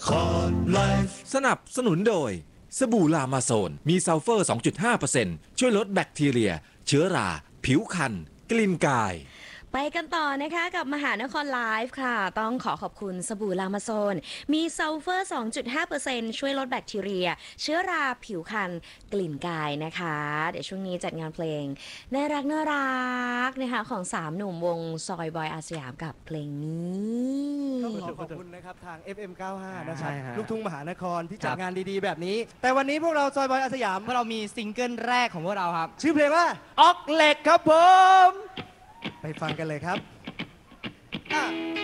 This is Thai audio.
สนับสนุนโดยสบู่ลามาโซนมีซัลเฟอร์ 2.5% ช่วยลดแบคทีเรียเชื้อราผิวคันกลิ่นกายไปกันต่อนะคะกับมหานครไลฟ์ค่ะต้องขอบคุณสบู่ลามาโซนมีซัลเฟอร์ 2.5% ช่วยลดแบคทีเรียเชื้อราผิวคันกลิ่นกายนะคะเดี๋ยวช่วงนี้จัดงานเพลงน่ารักนะคะของ3หนุ่มวงซอยบอยอาสยามกับเพลงนี้ต้องขอบคุณนะครับทาง FM 95 นะคใช่รับฮะลูกทุ่งมหานครที่จัดงานดีๆแบบนี้ แต่วันนี้พวกเราซอยบอยอาสยามเพราะเรามีซิงเกิลแรกของพวกเราครับชื่อเพลงว่าออกเหล็กครับผมไปฟังกันเลยครับอ่ะ